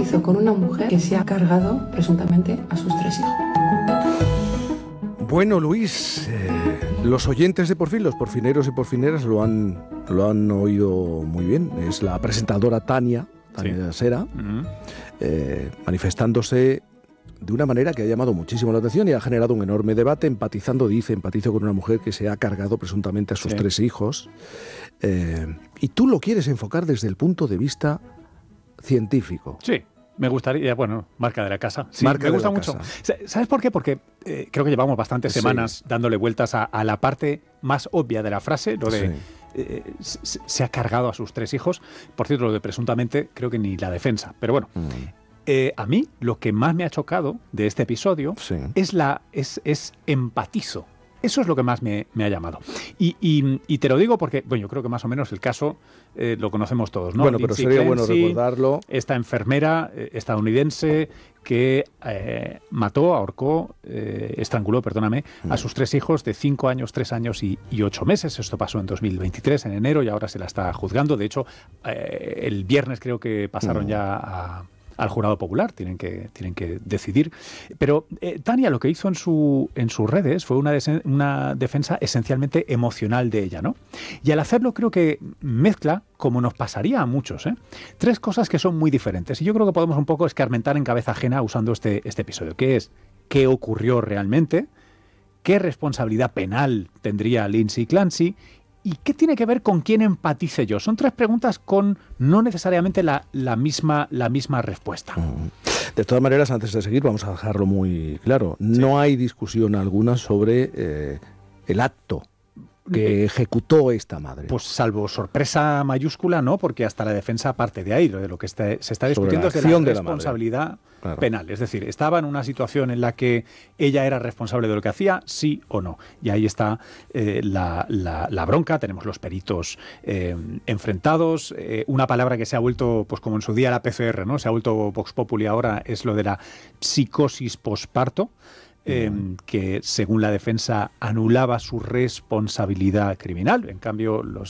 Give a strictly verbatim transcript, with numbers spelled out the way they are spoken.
empatizo con una mujer que se ha cargado presuntamente a sus tres hijos. Bueno, Luis, eh, los oyentes de Por Fin, los porfineros y porfineras lo han, lo han oído muy bien. Es la presentadora Tania, Tania Sí. Sera, Uh-huh. eh, manifestándose de una manera que ha llamado muchísimo la atención y ha generado un enorme debate, empatizando, dice, empatizo con una mujer que se ha cargado presuntamente a sus Sí. tres hijos. Eh, y tú lo quieres enfocar desde el punto de vista científico. Sí. Me gustaría, bueno, marca de la casa. Sí, Marca me de gusta la mucho. casa. ¿Sabes por qué? Porque eh, creo que llevamos bastantes Sí. semanas dándole vueltas a, a la parte más obvia de la frase, lo de Sí. eh, se, se ha cargado a sus tres hijos. Por cierto, lo de presuntamente, creo que ni la defensa. Pero bueno, Mm, eh, a mí lo que más me ha chocado de este episodio sí. es la es, es empatizo. Eso es lo que más me, me ha llamado. Y, y, y te lo digo porque, bueno, yo creo que más o menos el caso eh, lo conocemos todos, ¿no? Bueno, pero Lindsay sería bueno Clancy, recordarlo. esta enfermera eh, estadounidense que eh, mató, ahorcó, eh, estranguló, perdóname, a sus tres hijos de cinco años, tres años y, y ocho meses. Esto pasó en dos mil veintitrés, en enero, y ahora se la está juzgando. De hecho, eh, el viernes creo que pasaron Mm. ya a... al jurado popular, tienen que, tienen que decidir. Pero eh, Tania lo que hizo en, su, en sus redes fue una, desen- una defensa esencialmente emocional de ella, ¿no? Y al hacerlo creo que mezcla, como nos pasaría a muchos, ¿eh? tres cosas que son muy diferentes. Y yo creo que podemos un poco escarmentar en cabeza ajena usando este, este episodio, que es qué ocurrió realmente, qué responsabilidad penal tendría Lindsay Clancy, ¿y qué tiene que ver con quién empatice yo? Son tres preguntas con no necesariamente la, la, misma, la misma respuesta. De todas maneras, antes de seguir, vamos a dejarlo muy claro. No hay discusión alguna sobre eh, el acto que ejecutó esta madre. Pues salvo sorpresa mayúscula, no, porque hasta la defensa parte de ahí. Lo de lo que está, se está discutiendo es de la de la responsabilidad claro. penal. Es decir, estaba en una situación en la que ella era responsable de lo que hacía, sí o no. Y ahí está eh, la, la, la bronca. Tenemos los peritos eh, enfrentados. Eh, una palabra que se ha vuelto, pues como en su día la P C R, ¿no? Se ha vuelto Vox Populi ahora, es lo de la psicosis posparto. Eh, que según la defensa anulaba su responsabilidad criminal. En cambio, los